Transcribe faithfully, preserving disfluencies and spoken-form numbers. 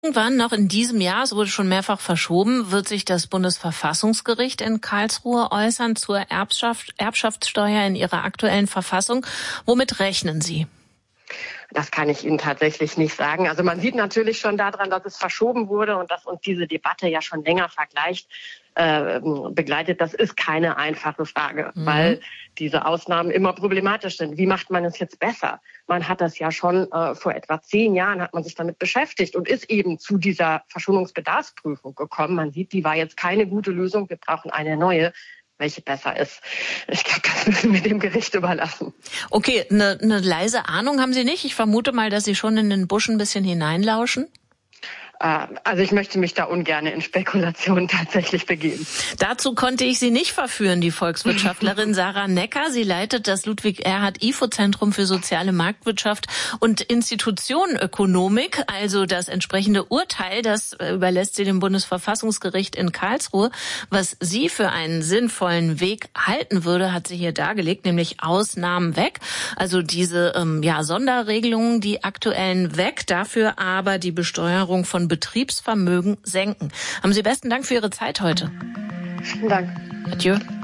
Irgendwann noch in diesem Jahr, es wurde schon mehrfach verschoben, wird sich das Bundesverfassungsgericht in Karlsruhe äußern zur Erbschaft, Erbschaftssteuer in ihrer aktuellen Verfassung. Womit rechnen Sie? Das kann ich Ihnen tatsächlich nicht sagen. Also man sieht natürlich schon daran, dass es verschoben wurde und dass uns diese Debatte ja schon länger vergleicht, äh, begleitet. Das ist keine einfache Frage, mhm. weil diese Ausnahmen immer problematisch sind. Wie macht man es jetzt besser? Man hat das ja schon äh, vor etwa zehn Jahren hat man sich damit beschäftigt und ist eben zu dieser Verschuldungsbedarfsprüfung gekommen. Man sieht, die war jetzt keine gute Lösung. Wir brauchen eine neue. Welche besser ist. Ich glaube, das müssen wir dem Gericht überlassen. Okay, eine ne leise Ahnung haben Sie nicht? Ich vermute mal, dass Sie schon in den Busch ein bisschen hineinlauschen. Also ich möchte mich da ungern in Spekulationen tatsächlich begeben. Dazu konnte ich Sie nicht verführen, die Volkswirtschaftlerin Sarah Necker. Sie leitet das Ludwig-Erhard-I F O-Zentrum für soziale Marktwirtschaft und Institutionenökonomik. Also das entsprechende Urteil, das überlässt sie dem Bundesverfassungsgericht in Karlsruhe. Was sie für einen sinnvollen Weg halten würde, hat sie hier dargelegt, nämlich Ausnahmen weg. Also diese ähm, ja, Sonderregelungen, die aktuellen weg, dafür aber die Besteuerung von Betriebsvermögen senken. Haben Sie besten Dank für Ihre Zeit heute. Vielen Dank. Adieu.